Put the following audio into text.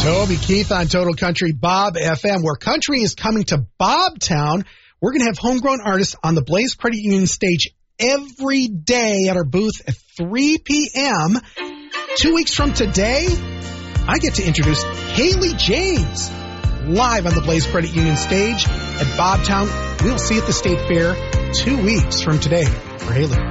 Toby Keith on Total Country Bob FM, where country is coming to Bobtown. We're going to have homegrown artists on the Blaze Credit Union stage every day at our booth at 3 p.m. 2 weeks from today, I get to introduce Haley James live on the Blaze Credit Union stage at Bobtown. We'll see you at the State Fair 2 weeks from today. For Haley.